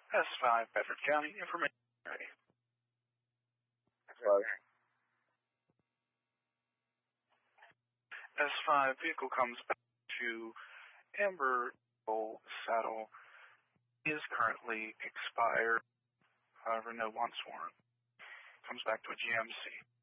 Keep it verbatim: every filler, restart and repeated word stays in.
S five, Bedford County, information ready. Hello. S five, vehicle comes back to Amber Saddle. Is currently expired, however, no wants warrant. Comes back to a G M C.